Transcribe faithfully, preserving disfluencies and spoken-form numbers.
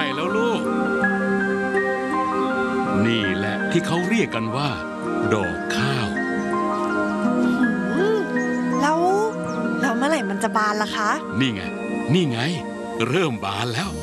ล้แล้วลูกนี่แหละที่เขาเรียกกันว่าดอกข้าวแล้วแล้วเมื่อไหร่มันจะบานล่ะคะนี่ไงนี่ไงเริ่มบานแล้ว